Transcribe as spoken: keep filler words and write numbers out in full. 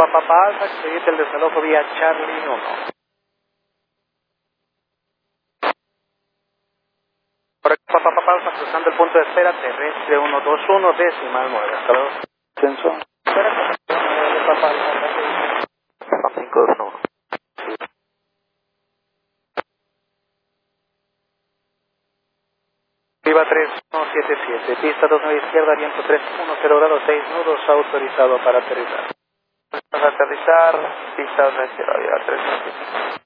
Papá Alfa, seguite el desalojo vía Charlie uno. Por aquí Papá Papá Alfa, cruzando el punto de espera, terrestre uno dos uno, decimal nueve. Hasta luego. Ascenso. Espera, Papá Alfa, cinco dos uno. Viva tres uno siete siete, pista dos nueve izquierda, viento tres uno cero grados seis nudos, autorizado para aterrizar. Para aterrizar, pista dos nueve izquierda, viva tres uno siete siete.